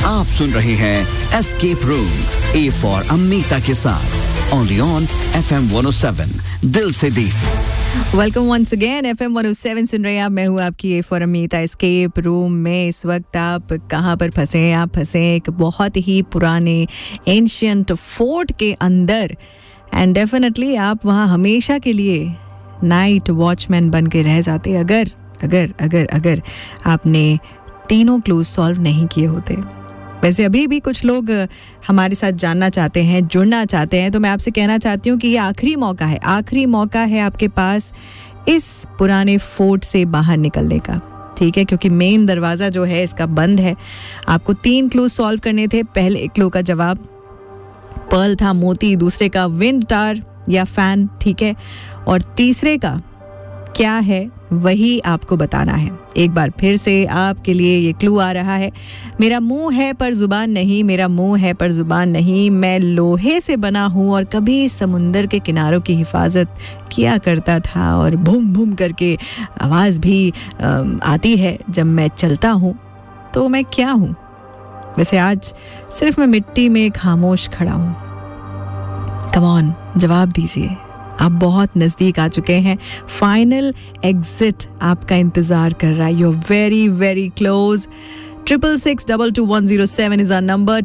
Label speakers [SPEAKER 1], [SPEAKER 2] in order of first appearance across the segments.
[SPEAKER 1] आप सुन रहे हैं एस्केप रूम, ए फॉर अम्मीता के साथ, ओनली ऑन FM 107, दिल से देसी।
[SPEAKER 2] वेलकम वंस अगेन, FM 107 सुन रहे हैं आप। मैं हूँ आपकी ए फॉर अम्मीता। एस्केप रूम में इस वक्त आप कहाँ पर फंसे हैं? आप फंसे एक बहुत ही पुराने एंशियंट फोर्ट के अंदर, एंड डेफिनेटली आप वहाँ हमेशा के लिए नाइट वॉचमैन बन के रह जाते अगर अगर अगर अगर आपने तीनों क्लूज सॉल्व नहीं किए होते। वैसे अभी भी कुछ लोग हमारे साथ जानना चाहते हैं, जुड़ना चाहते हैं, तो मैं आपसे कहना चाहती हूँ कि ये आखिरी मौका है आपके पास इस पुराने फोर्ट से बाहर निकलने का, ठीक है? क्योंकि मेन दरवाज़ा जो है इसका बंद है। आपको 3 क्लूज सॉल्व करने थे। पहले क्लू का जवाब पर्ल था, मोती। दूसरे का विंड टार या फैन, ठीक है? और तीसरे का क्या है वही आपको बताना है। एक बार फिर से आपके लिए ये क्लू आ रहा है। मेरा मुंह है पर जुबान नहीं, मेरा मुंह है पर जुबान नहीं, मैं लोहे से बना हूँ और कभी समुंदर के किनारों की हिफाजत किया करता था, और भूम भूम करके आवाज़ भी आती है जब मैं चलता हूँ। तो मैं क्या हूँ? वैसे आज सिर्फ मैं मिट्टी में खामोश खड़ा हूँ। कम ऑन, जवाब दीजिए। आप बहुत नज़दीक आ चुके हैं। फाइनल एग्जिट आपका इंतज़ार कर रहा है। You are very very close. 666222107 is our number.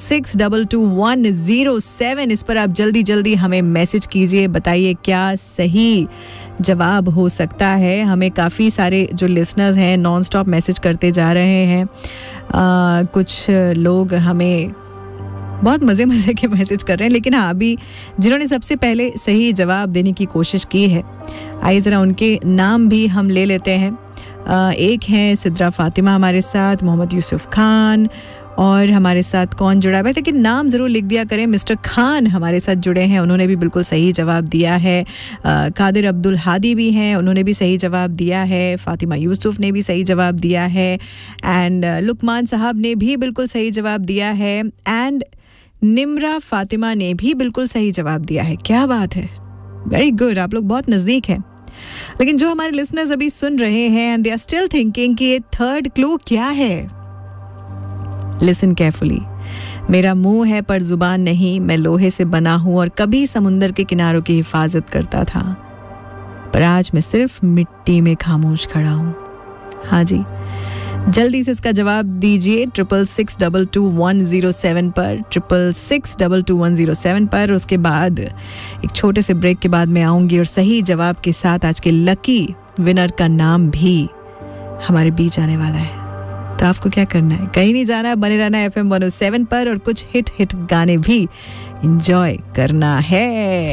[SPEAKER 2] 666222107। इस पर आप जल्दी जल्दी हमें मैसेज कीजिए, बताइए क्या सही जवाब हो सकता है। हमें काफ़ी सारे जो लिसनर्स हैं नॉन स्टॉप मैसेज करते जा रहे हैं। कुछ लोग हमें बहुत मज़े के मैसेज कर रहे हैं, लेकिन हाँ, अभी जिन्होंने सबसे पहले सही जवाब देने की कोशिश की है, आइए ज़रा उनके नाम भी हम ले लेते हैं। एक हैं सिद्रा फातिमा हमारे साथ, मोहम्मद यूसुफ खान, और हमारे साथ कौन जुड़ा है? लेकिन नाम ज़रूर लिख दिया करें। मिस्टर खान हमारे साथ जुड़े हैं, उन्होंने भी बिल्कुल सही जवाब दिया है। कादिर अब्दुल हादी भी हैं, उन्होंने भी सही जवाब दिया है। फातिमा यूसुफ ने भी सही जवाब दिया है, एंड लुकमान साहब ने भी बिल्कुल सही जवाब दिया है, एंड निम्रा फातिमा ने भी बिल्कुल सही जवाब दिया है। क्या बात है, वेरी गुड, आप लोग बहुत नज़दीक हैं। लेकिन जो हमारे लिसनर्स अभी सुन रहे हैं and they are still thinking कि ये थर्ड क्लू क्या है, लिसन केयरफुली। मेरा मुंह है पर जुबान नहीं, मैं लोहे से बना हूं और कभी समुंदर के किनारों की हिफाजत करता था, पर आज मैं सिर्फ मिट्टी में खामोश खड़ा हूं। हाँ जी, जल्दी से इसका जवाब दीजिए 666222107 पर, 666222107 पर। उसके बाद एक छोटे से ब्रेक के बाद मैं आऊँगी और सही जवाब के साथ आज के लकी विनर का नाम भी हमारे बीच आने वाला है। तो आपको क्या करना है? कहीं नहीं जाना, बने रहना है FM 107 पर, और कुछ हिट गाने भी इंजॉय करना है।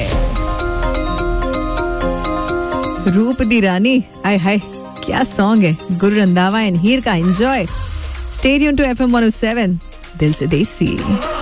[SPEAKER 2] रूप दी रानी, आय हाय क्या सॉन्ग है, गुरु रंधावा एंड हीर का। Enjoy, stay tuned to FM 107, दिल से देसी।